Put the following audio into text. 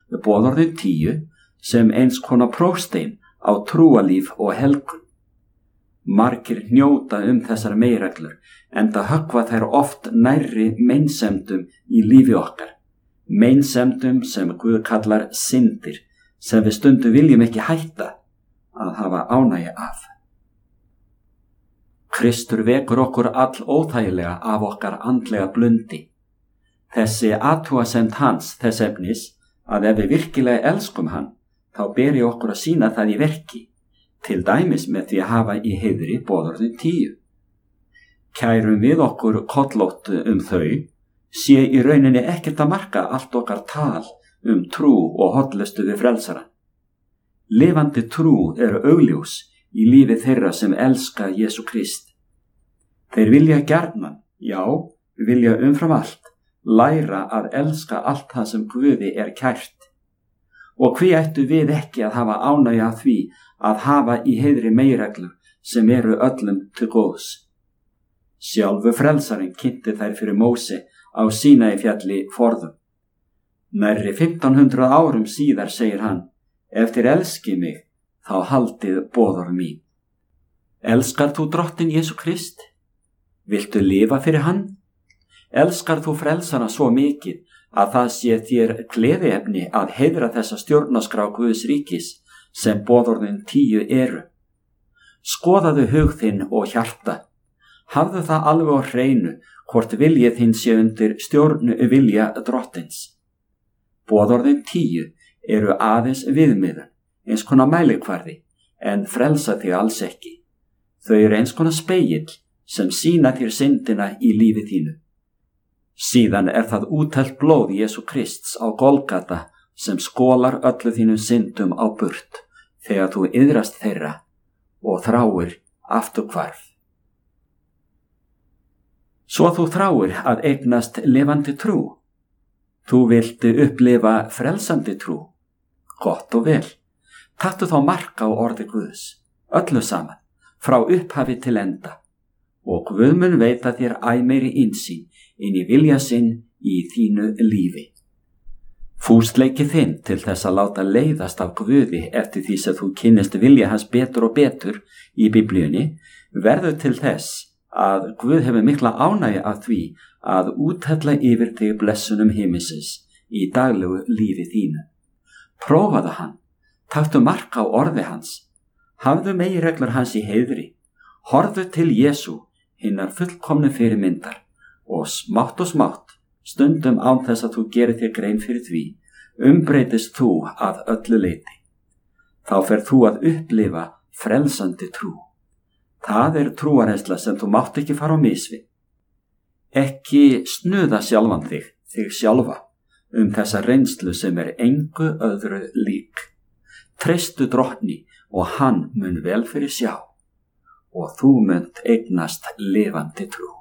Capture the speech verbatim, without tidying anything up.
boðorðin tíu sem eins konar prófstein á trúalíf og helgun. Margir hnjóta um þessar meginreglur, enda höggva þær oft nærri meinsemdum í lífi okkar, meinsemdum sem Guð kallar syndir, sem við stundum viljum ekki hætta að hafa ánægju af. Kristur vekur okkur all óþægilega af okkar andlega blundi. Þessi athugasemd hans þess efnis að ef við virkilega elskum hann, þá beri okkur að sýna það í verki, til dæmis með því að hafa í heiðri boðorðin tíu. Kærum við okkur kollótt um þau, sé í rauninni ekkert að marka allt okkar tal um trú og hollustu við frelsarann. Lifandi trú eru augljós í lífi þeirra sem elska Jesú Krist. Þeir vilja gjarnan, já, vilja umfram allt, læra að elska allt það sem Guði er kært. Og hví ættu við ekki að hafa ánægju af því að hafa í heiðri meginreglur sem eru öllum til góðs. Sjálfu frelsarinn kynnti þær fyrir Móse á Sínaí fjalli forðum. Nærri fimmtán hundruð árum síðar segir hann: ef þér elski mig, þá haldið boðorð mín. Elskar þú drottinn Jesú Krist? Viltu lifa fyrir hann? Elskar þú frelsara svo mikið að það sé þér gleðiefni að heiðra þessa stjórnarskrá Guðs ríkis sem boðorðin tíu eru? Skoðaðu hug þinn og hjarta. Hafðu það alveg á hreinu hvort viljið þinn sé undir stjórnu vilja drottins. Boðorðin tíu eru aðeins viðmiðun, eins konar mælikvarði, en frelsa þig alls ekki. Þau eru eins konar spegill sem sýna þér syndina í lífi þínu. Síðan er það úthellt blóð Jesú Krists á Golgata sem skólar öllu þínum syndum á burt þegar þú iðrast þeirra og þráir afturhvarf. Svo þú þráir að eignast lifandi trú. Þú vilt upplifa frelsandi trú. Gott og vel. Taktu þá mark á orði Guðs, öllu saman, frá upphafi til enda. Og Guð mun veita þér æ meiri innsýn inn í vilja sinn í þínu lífi. Fúsleiki þinn til þess að láta leiðast af Guði eftir því sem þú kynnist vilja hans betur og betur í Biblíunni verður til þess að Guð hefur mikla ánægju af því að úthella yfir þig blessunum himinsins í daglegu lífi þínu. Prófaðu hann, taktu mark á orði hans, hafðu meginreglur hans í heiðri, horfðu til Jesú, hinnar fullkomnu fyrirmyndar, og smátt og smátt, stundum án þess að þú gerir þér grein fyrir því, umbreytist þú að öllu leyti. Þá fer þú að upplifa frelsandi trú. Það er trúarreynsla sem þú mátt ekki fara á mis við. Ekki snuða sjálfan þig, þig sjálfa, um þessa reynslu sem er engu öðru lík. Treystu drottni og hann mun vel fyrir sjá, og þú munt eignast lifandi trú.